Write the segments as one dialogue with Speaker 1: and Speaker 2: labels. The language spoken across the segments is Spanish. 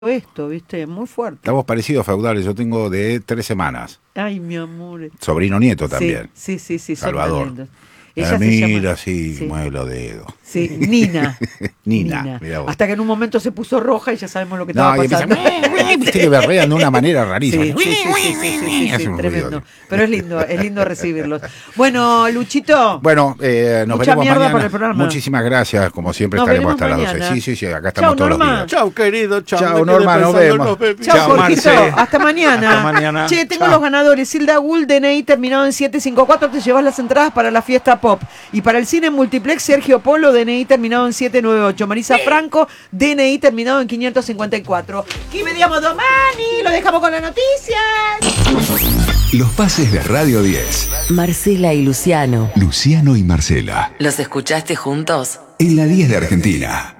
Speaker 1: esto, ¿viste? Muy fuerte.
Speaker 2: Estamos parecidos feudales. Yo tengo de 3 semanas.
Speaker 1: Ay, mi amor.
Speaker 2: Sobrino nieto también.
Speaker 1: Sí.
Speaker 2: Salvador.
Speaker 1: Ella
Speaker 2: mira,
Speaker 1: se llama...
Speaker 2: sí, mueve los dedos.
Speaker 1: Sí, Nina.
Speaker 2: Nina. Mirá vos.
Speaker 1: Hasta que en un momento se puso roja y ya sabemos lo que estaba pasando.
Speaker 2: Viste que berrean de una manera rarísima.
Speaker 1: Sí, tremendo. Pero es lindo recibirlos. Bueno, Luchito.
Speaker 2: Bueno, nos
Speaker 1: mucha
Speaker 2: veremos
Speaker 1: mierda
Speaker 2: mañana.
Speaker 1: para el programa.
Speaker 2: Muchísimas gracias, como siempre
Speaker 1: Nos
Speaker 2: estaremos hasta
Speaker 1: veremos
Speaker 2: las 12.
Speaker 1: mañana.
Speaker 2: Sí, acá estamos todos
Speaker 1: Norma.
Speaker 2: los días.
Speaker 3: Chau, querido.
Speaker 2: Chau, Norma, nos vemos.
Speaker 1: Chao, Jorgito. Hasta mañana.
Speaker 3: Hasta mañana.
Speaker 1: Che, tengo los ganadores. Silda Gull, DNI terminado en 754. Te llevas las entradas para la fiesta pop. Y para el cine multiplex, Sergio Polo, DNI terminado en 798. Marisa Franco, DNI terminado en 554. ¿Qué mediamos, Domani? Lo dejamos con las noticias.
Speaker 4: Los pases de Radio 10.
Speaker 5: Marcela y Luciano.
Speaker 4: Luciano y Marcela.
Speaker 5: ¿Los escuchaste juntos?
Speaker 4: En la 10 de Argentina.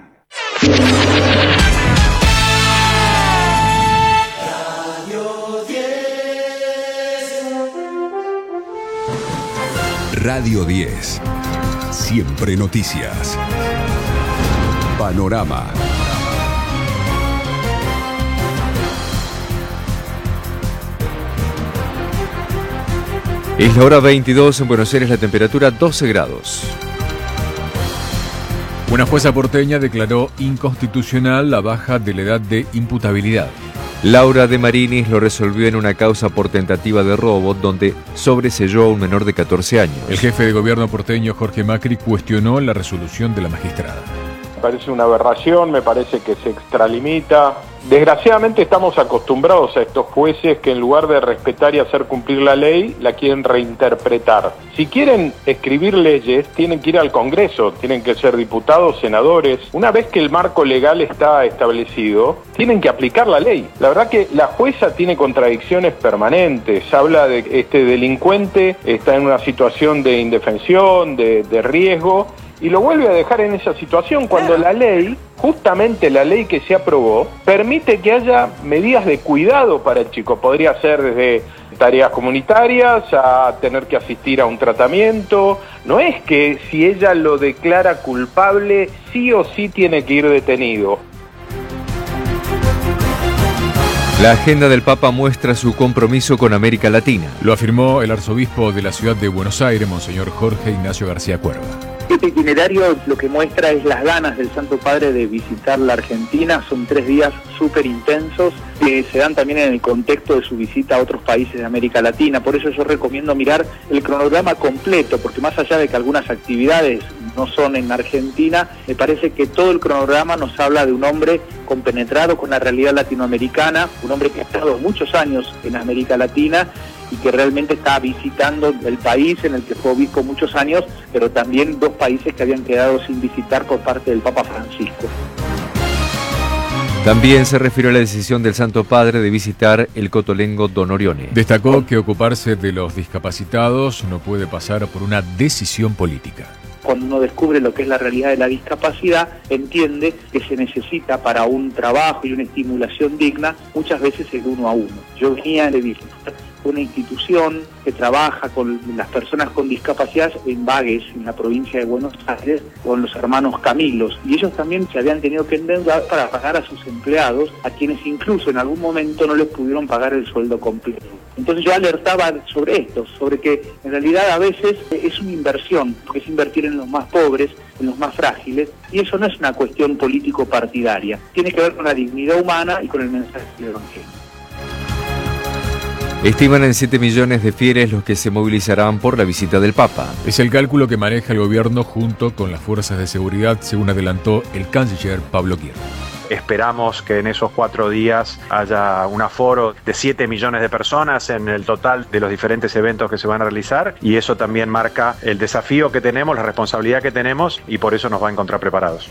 Speaker 4: Radio 10. Siempre noticias. Panorama.
Speaker 6: Es la hora 22 en Buenos Aires, la temperatura 12 grados.
Speaker 7: Una jueza porteña declaró inconstitucional la baja de la edad de imputabilidad.
Speaker 6: Laura de Marinis lo resolvió en una causa por tentativa de robo donde sobreseyó a un menor de 14 años.
Speaker 7: El jefe de gobierno porteño, Jorge Macri, cuestionó la resolución de la magistrada.
Speaker 8: Me parece una aberración, me parece que se extralimita. Desgraciadamente estamos acostumbrados a estos jueces que en lugar de respetar y hacer cumplir la ley, la quieren reinterpretar. Si quieren escribir leyes, tienen que ir al Congreso, tienen que ser diputados, senadores. Una vez que el marco legal está establecido, tienen que aplicar la ley. La verdad que la jueza tiene contradicciones permanentes. Habla de que este delincuente está en una situación de indefensión, de riesgo, y lo vuelve a dejar en esa situación cuando la ley, justamente la ley que se aprobó, permite que haya medidas de cuidado para el chico. Podría ser desde tareas comunitarias a tener que asistir a un tratamiento. No es que si ella lo declara culpable, sí o sí tiene que ir detenido.
Speaker 6: La agenda del Papa muestra su compromiso con América Latina.
Speaker 7: Lo afirmó el arzobispo de la ciudad de Buenos Aires, Monseñor Jorge Ignacio García Cuerva.
Speaker 9: Este itinerario lo que muestra es las ganas del Santo Padre de visitar la Argentina. Son 3 días súper intensos que se dan también en el contexto de su visita a otros países de América Latina. Por eso yo recomiendo mirar el cronograma completo, porque más allá de que algunas actividades no son en Argentina, me parece que todo el cronograma nos habla de un hombre compenetrado con la realidad latinoamericana, un hombre que ha estado muchos años en América Latina y que realmente está visitando el país en el que fue obispo muchos años, pero también 2 países que habían quedado sin visitar por parte del Papa Francisco.
Speaker 6: También se refirió a la decisión del Santo Padre de visitar el cotolengo Don Orione.
Speaker 7: Destacó que ocuparse de los discapacitados no puede pasar por una decisión política.
Speaker 9: Cuando uno descubre lo que es la realidad de la discapacidad, entiende que se necesita para un trabajo y una estimulación digna, muchas veces el 1 a 1. Yo venía de visitar una institución que trabaja con las personas con discapacidad en Bages, en la provincia de Buenos Aires, con los hermanos Camilos, y ellos también se habían tenido que endeudar para pagar a sus empleados, a quienes incluso en algún momento no les pudieron pagar el sueldo completo. Entonces yo alertaba sobre esto, sobre que en realidad a veces es una inversión, porque es invertir en los más pobres, en los más frágiles, y eso no es una cuestión político-partidaria, tiene que ver con la dignidad humana y con el mensaje del Evangelio.
Speaker 6: Estiman en 7 millones de fieles los que se movilizarán por la visita del Papa.
Speaker 7: Es el cálculo que maneja el gobierno junto con las fuerzas de seguridad, según adelantó el canciller Pablo Guerra.
Speaker 8: Esperamos que en esos 4 días haya un aforo de 7 millones de personas en el total de los diferentes eventos que se van a realizar, y eso también marca el desafío que tenemos, la responsabilidad que tenemos, y por eso nos va a encontrar preparados.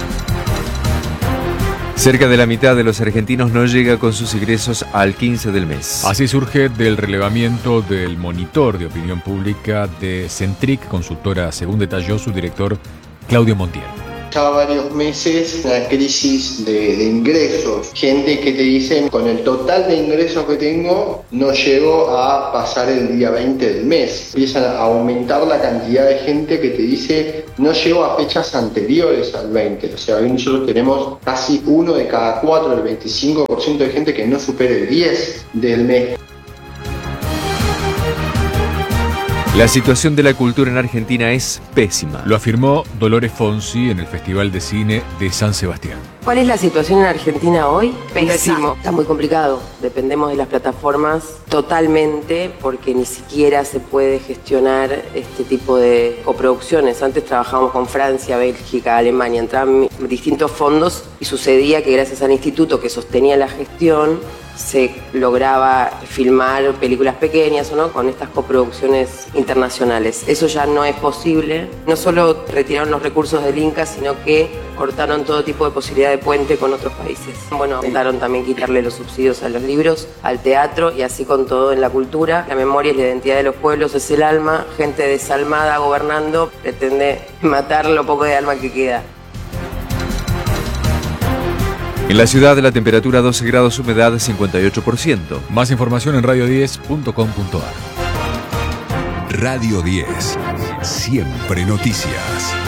Speaker 6: Cerca de la mitad de los argentinos no llega con sus ingresos al 15 del mes.
Speaker 7: Así surge del relevamiento del monitor de opinión pública de Centric, consultora, según detalló su director Claudio Montiel.
Speaker 3: Ya varios meses una crisis de ingresos, gente que te dice con el total de ingresos que tengo no llego a pasar el día 20 del mes. Empiezan a aumentar la cantidad de gente que te dice no llego a fechas anteriores al 20. O sea, hoy nosotros tenemos casi 1 de cada 4, el 25% de gente que no supera el 10 del mes.
Speaker 6: La situación de la cultura en Argentina es pésima.
Speaker 7: Lo afirmó Dolores Fonsi en el Festival de Cine de San Sebastián.
Speaker 5: ¿Cuál es la situación en Argentina hoy? Pésimo. Está muy complicado. Dependemos de las plataformas totalmente porque ni siquiera se puede gestionar este tipo de coproducciones. Antes trabajábamos con Francia, Bélgica, Alemania. Entraban distintos fondos y sucedía que gracias al instituto que sostenía la gestión se lograba filmar películas pequeñas, ¿no?, con estas coproducciones internacionales. Eso ya no es posible. No solo retiraron los recursos del Inca, sino que cortaron todo tipo de posibilidad de puente con otros países. Bueno, intentaron también quitarle los subsidios a los libros, al teatro y así con todo en la cultura. La memoria es la identidad de los pueblos, es el alma. Gente desalmada gobernando pretende matar lo poco de alma que queda.
Speaker 6: En la ciudad de la temperatura 12 grados, humedad 58%.
Speaker 7: Más información en radio10.com.ar.
Speaker 4: Radio 10. Siempre noticias.